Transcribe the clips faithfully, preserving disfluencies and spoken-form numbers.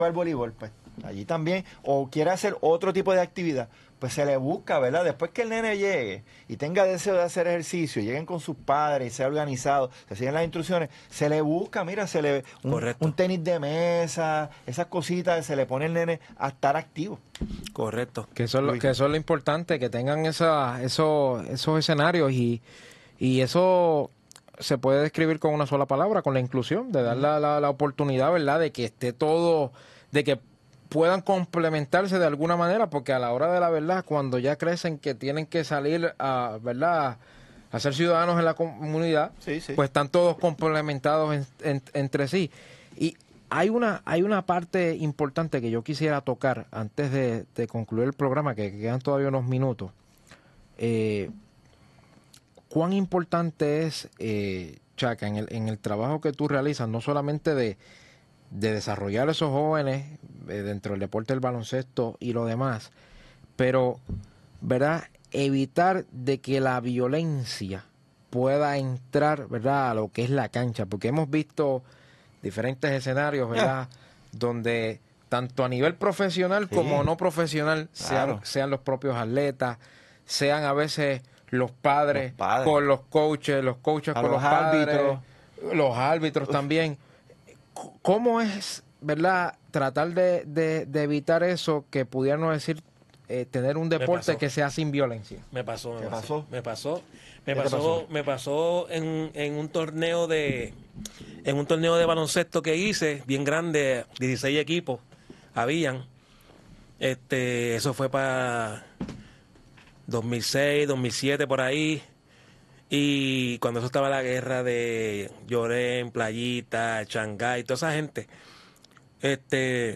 al voleibol, pues allí también, o quiere hacer otro tipo de actividad, pues se le busca, ¿verdad? Después que el nene llegue y tenga deseo de hacer ejercicio, lleguen con sus padres y sea organizado, se siguen las instrucciones, se le busca, mira, se le un, un tenis de mesa, esas cositas, se le pone el nene a estar activo. Correcto. Que eso es lo, que eso es lo importante, que tengan esa, eso, esos escenarios y, y eso se puede describir con una sola palabra, con la inclusión, de dar la, la, la oportunidad, ¿verdad?, de que esté todo, de que puedan complementarse de alguna manera, porque a la hora de la verdad, cuando ya crecen que tienen que salir a, ¿verdad?, a ser ciudadanos en la comunidad, sí, sí. pues están todos complementados en, en, entre sí. Y hay una, hay una parte importante que yo quisiera tocar antes de, de concluir el programa, que quedan todavía unos minutos. Eh, ¿Cuán importante es, eh, Chaca, en el, en el trabajo que tú realizas, no solamente de de desarrollar a esos jóvenes eh, dentro del deporte del baloncesto y lo demás, pero, ¿verdad?, evitar de que la violencia pueda entrar, ¿verdad?, a lo que es la cancha, porque hemos visto diferentes escenarios, ¿verdad?, donde tanto a nivel profesional sí. como no profesional claro. sean, sean los propios atletas, sean a veces los padres, los padres. con los coaches, los coaches a con los, los árbitros, padres, los árbitros Uf. también. ¿Cómo es, verdad, tratar de, de, de evitar eso que pudiéramos decir, eh, tener un deporte que sea sin violencia? Me pasó, me ¿Qué pasó, pasó? me pasó, me pasó, pasó? me pasó en, en un torneo de, en un torneo de baloncesto que hice, bien grande, dieciséis equipos habían. Este, eso fue para dos mil seis, dos mil siete por ahí. Y cuando eso estaba la guerra de Llorén, Playita, Shanghái, toda esa gente. Este,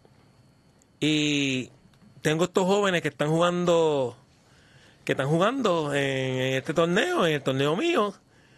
y tengo estos jóvenes que están jugando, que están jugando en este torneo, en el torneo mío.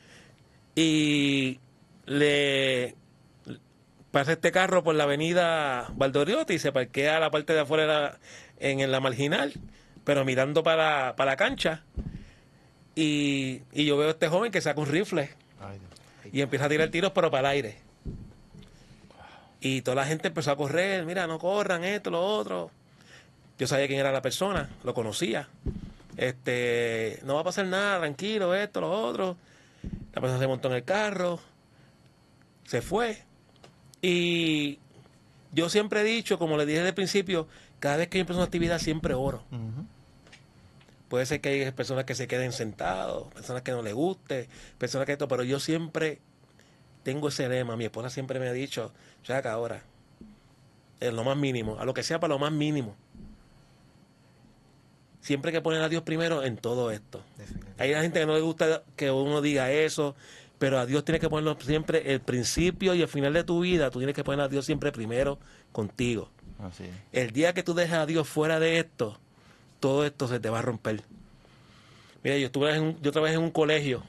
Y le pasa este carro por la avenida Valdoriotti y se parquea a la parte de afuera en la marginal, pero mirando para, para la cancha. Y, y yo veo a este joven que saca un rifle Ay, y empieza a tirar tiros pero para el aire. Y toda la gente empezó a correr, mira, no corran, esto, lo otro. Yo sabía quién era la persona, lo conocía. Este, no va a pasar nada, tranquilo, esto, lo otro. La persona se montó en el carro, se fue. Y yo siempre he dicho, como le dije desde el principio, cada vez que yo empiezo una actividad siempre oro. Uh-huh. Puede ser que hay personas que se queden sentados, personas que no les guste, personas que esto, pero yo siempre tengo ese lema. Mi esposa siempre me ha dicho, Chaca, ahora, en lo más mínimo, a lo que sea para lo más mínimo. Siempre hay que poner a Dios primero en todo esto. Hay gente que no le gusta que uno diga eso, pero a Dios tienes que ponerlo siempre el principio y el final de tu vida. Tú tienes que poner a Dios siempre primero contigo. Así es. El día que tú dejes a Dios fuera de esto, todo esto se te va a romper. Mira, yo estuve en un, yo trabajé en un colegio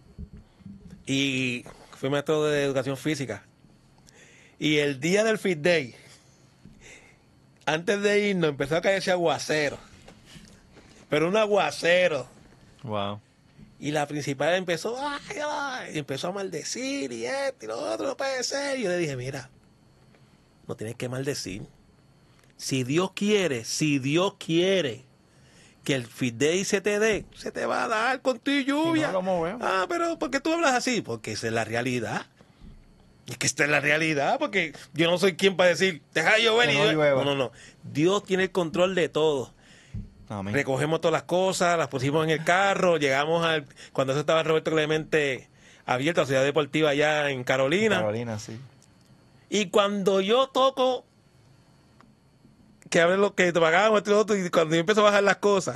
y fui maestro de educación física. Y el día del Fit Day, antes de irnos, empezó a caerse aguacero. Pero un aguacero. Wow. Y la principal empezó, ay, ay, y empezó a maldecir y esto y lo otro, no puede ser. Y yo le dije, mira, no tienes que maldecir. Si Dios quiere, si Dios quiere que el Fit Day se te dé, se te va a dar con tu lluvia. No lo movemos. Ah, pero ¿por qué tú hablas así? Porque esa es la realidad. Es que esta es la realidad, porque yo no soy quien para decir, deja de llover y no, no, no, no. Dios tiene el control de todo. Amén. Recogemos todas las cosas, las pusimos en el carro, llegamos al, cuando eso estaba Roberto Clemente abierto, a Ciudad Deportiva allá en Carolina. Carolina, sí. Y cuando yo toco, que abren lo que te pagamos, esto y lo otro, y cuando yo empiezo a bajar las cosas,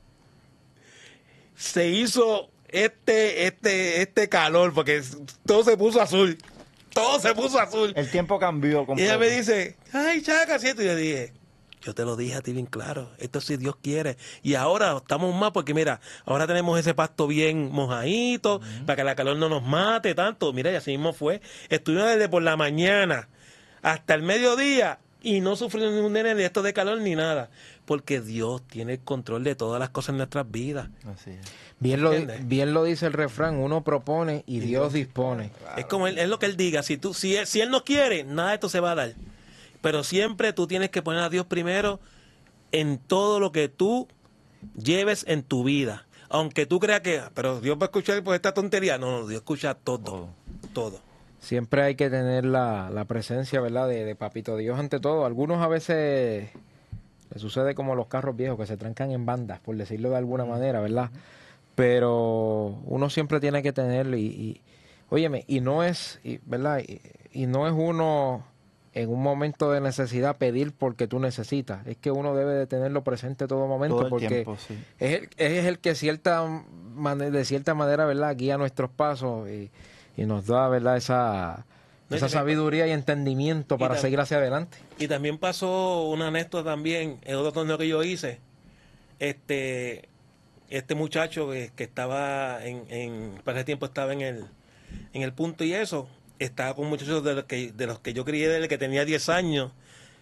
se hizo este, este, este calor, porque todo se puso azul. Todo se puso azul. El tiempo cambió completo. Y ella me dice, ay, Chaca, ¿cierto? Y yo dije, yo te lo dije a ti bien claro, esto si Dios quiere. Y ahora estamos más porque, mira, ahora tenemos ese pasto bien mojadito, uh-huh, para que la calor no nos mate tanto. Mira, y así mismo fue. Estuvimos desde por la mañana hasta el mediodía y no sufrimos ningún nene de esto de calor ni nada. Porque Dios tiene el control de todas las cosas en nuestras vidas. Así es. Bien lo, bien lo dice el refrán, uno propone y, y Dios, Dios dispone. Claro. Es como él, es lo que él diga, si tú, si él, si él no quiere, nada de esto se va a dar. pero siempre tú tienes que poner a Dios primero en todo lo que tú lleves en tu vida. Aunque tú creas que, pero Dios va a escuchar por esta tontería. No, no, Dios escucha todo, Oh. todo. Siempre hay que tener la, la presencia, ¿verdad? De, de Papito Dios ante todo. Algunos a veces les sucede como los carros viejos que se trancan en bandas, por decirlo de alguna manera, ¿verdad? Pero uno siempre tiene que tenerlo y, y óyeme, y no es, y, ¿verdad? Y, y no es uno en un momento de necesidad pedir porque tú necesitas. Es que uno debe de tenerlo presente todo momento Todo el porque tiempo, sí. es, el, es el que cierta mane- de cierta manera, ¿verdad? Guía nuestros pasos y, y nos da, ¿verdad? Esa, No, y esa también- sabiduría y entendimiento y para tam- seguir hacia adelante. Y también pasó una anécdota también en otro torneo que yo hice. Este, este muchacho que, que estaba en, en, para ese tiempo estaba en el, en el punto y eso, estaba con muchachos de los que, de los que yo crié desde que tenía diez años.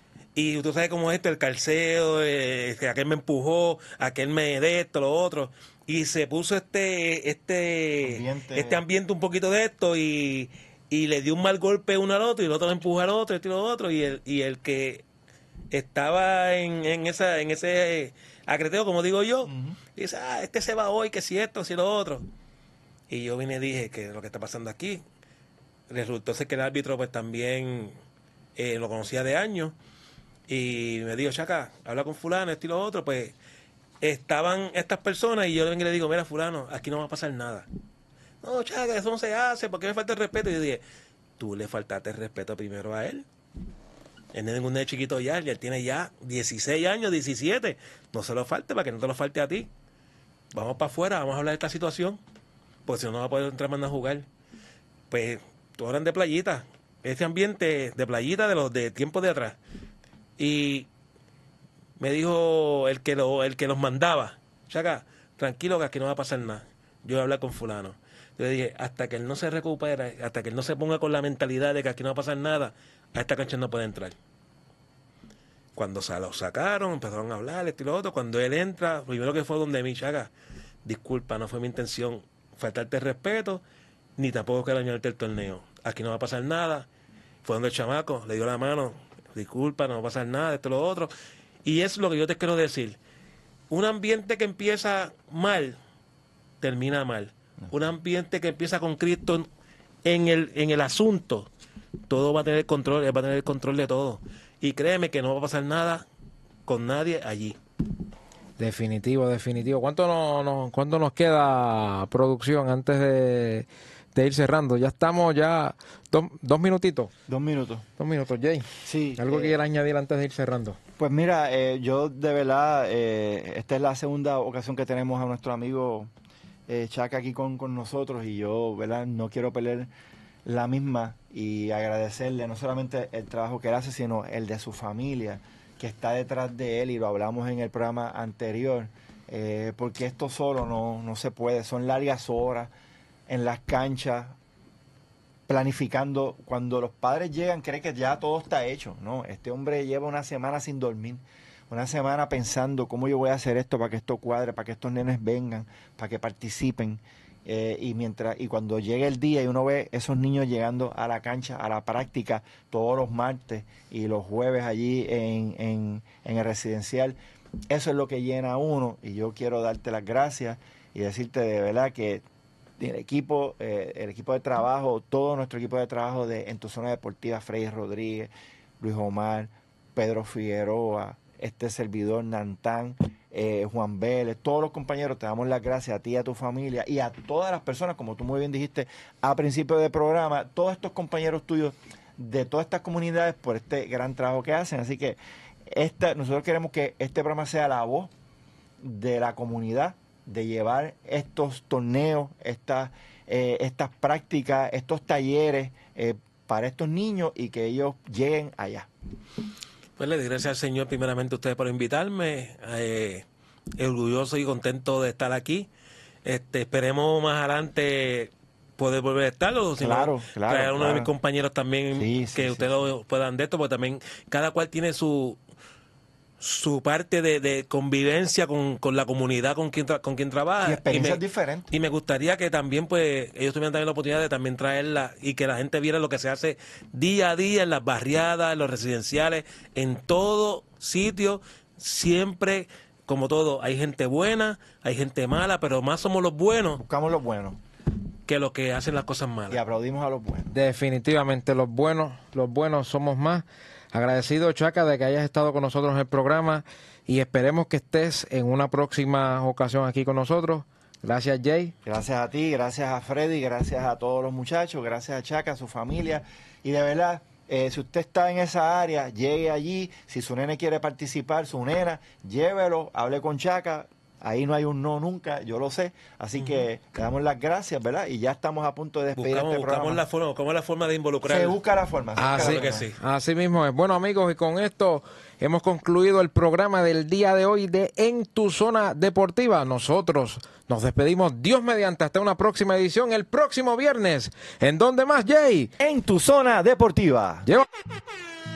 Y tú sabes cómo es esto, el calceo, eh, que aquel me empujó, aquel me de esto, lo otro. Y se puso este, este, Ambiente. este ambiente un poquito de esto y, y le dio un mal golpe uno al otro y el otro le empujó al otro, esto y lo otro. Y el, y el que estaba en, en, esa, en ese acreteo, como digo yo, Ujú. dice, ah, este se va hoy, que si esto, si lo otro. Y yo vine y dije que lo que está pasando aquí. Resultó ser que el árbitro pues también eh, lo conocía de años y me dijo, Chaca, habla con fulano, esto y lo otro. Pues estaban estas personas y yo le le digo, mira fulano, aquí no va a pasar nada. No, Chaca, eso no se hace, porque me falta el respeto. Y yo dije, tú le faltaste el respeto primero a él. Él no es ningún de chiquito ya, él tiene ya dieciséis años, diecisiete. No se lo falte para que no te lo falte a ti. Vamos para afuera, vamos a hablar de esta situación, porque si no, no va a poder entrar más a jugar. Pues todos eran de playita, ese ambiente de playita de los de tiempos de atrás. Y me dijo el que lo, el que los mandaba, Chaca, tranquilo que aquí no va a pasar nada. Yo voy a hablar con fulano. Yo le dije, hasta que él no se recupere, hasta que él no se ponga con la mentalidad de que aquí no va a pasar nada, a esta cancha no puede entrar. Cuando se lo sacaron, empezaron a hablar, esto y lo otro. Cuando él entra, primero que fue donde mi Chaca, disculpa, no fue mi intención faltarte el respeto, ni tampoco que dañarte el torneo. Aquí no va a pasar nada. Fue donde el chamaco le dio la mano, disculpa, no va a pasar nada, esto y lo otro. Y es lo que yo te quiero decir. Un ambiente que empieza mal, termina mal. Un ambiente que empieza con Cristo en el, en el asunto, todo va a tener control, él va a tener el control de todo. Y créeme que no va a pasar nada con nadie allí. Definitivo, definitivo. ¿Cuánto, no, no- cuánto nos queda, producción, antes de, de ir cerrando? Ya estamos ya dos, dos minutitos. Dos minutos. Dos minutos, Jay. Sí. ¿Algo eh, que quieras añadir antes de ir cerrando? Pues mira, eh, yo de verdad, eh, esta es la segunda ocasión que tenemos a nuestro amigo eh, Chaca aquí con, con nosotros y yo, ¿verdad? No quiero perder la misma y agradecerle no solamente el trabajo que él hace, sino el de su familia que está detrás de él y lo hablamos en el programa anterior, eh, porque esto solo no, no se puede, son largas horas en las canchas, planificando. Cuando los padres llegan, creen que ya todo está hecho, ¿no? Este hombre lleva una semana sin dormir, una semana pensando cómo yo voy a hacer esto para que esto cuadre, para que estos nenes vengan, para que participen. Eh, y mientras y cuando llegue el día y uno ve esos niños llegando a la cancha, a la práctica, todos los martes y los jueves allí en, en, en el residencial, eso es lo que llena a uno. Y yo quiero darte las gracias y decirte de verdad que el equipo, eh, el equipo de trabajo, todo nuestro equipo de trabajo de En Tu Zona Deportiva, Freddy Rodríguez, Luis Omar, Pedro Figueroa, este servidor Nantán, eh, Juan Vélez, todos los compañeros, te damos las gracias a ti, a tu familia y a todas las personas, como tú muy bien dijiste a principio del programa, todos estos compañeros tuyos de todas estas comunidades por este gran trabajo que hacen. Así que esta, nosotros queremos que este programa sea la voz de la comunidad, de llevar estos torneos, estas, eh, estas prácticas, estos talleres eh, para estos niños y que ellos lleguen allá. Pues le doy gracias al Señor primeramente a ustedes por invitarme. Eh, orgulloso y contento de estar aquí. Este, esperemos más adelante poder volver a estarlo. Si Claro, no, claro, traer a uno claro. de mis compañeros también Sí, que sí, ustedes sí, lo puedan de esto, porque también cada cual tiene su su parte de, de convivencia con, con la comunidad con quien, tra- con quien trabaja. Y experiencias me, diferentes. Y me gustaría que también, pues, ellos tuvieran también la oportunidad de también traerla y que la gente viera lo que se hace día a día en las barriadas, en los residenciales, en todo sitio, siempre, como todo, hay gente buena, hay gente mala, pero más somos los buenos Buscamos lo bueno que los que hacen las cosas y malas. aplaudimos a los buenos. Definitivamente, los buenos, los buenos somos más. Agradecido, Chaca, de que hayas estado con nosotros en el programa y esperemos que estés en una próxima ocasión aquí con nosotros. Gracias, Jay. Gracias a ti, gracias a Freddy, gracias a todos los muchachos, gracias a Chaca, a su familia. Y de verdad, eh, si usted está en esa área, llegue allí. Si su nene quiere participar, su nena, llévelo, hable con Chaca. Ahí no hay un no nunca, yo lo sé. Así uh-huh. que le damos las gracias, ¿verdad? Y ya estamos a punto de despedir buscamos, este programa. Buscamos la forma, buscamos la forma de involucrar. Se busca la forma. Se así, busca la que forma. sí. Así mismo es. Bueno, amigos, y con esto hemos concluido el programa del día de hoy de En Tu Zona Deportiva. Nosotros nos despedimos, Dios mediante, hasta una próxima edición el próximo viernes. ¿En dónde más, Jay? En Tu Zona Deportiva. Lleva...